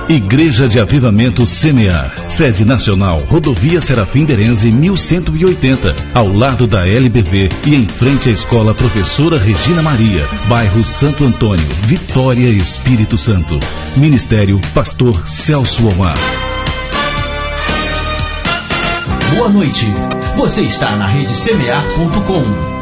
Igreja de Avivamento Semear. Sede nacional, Rodovia Serafim Berenze 1180, ao lado da LBV e em frente à Escola Professora Regina Maria, bairro Santo Antônio, Vitória, Espírito Santo. Ministério Pastor Celso Omar. Boa noite. Você está na rede semear.com.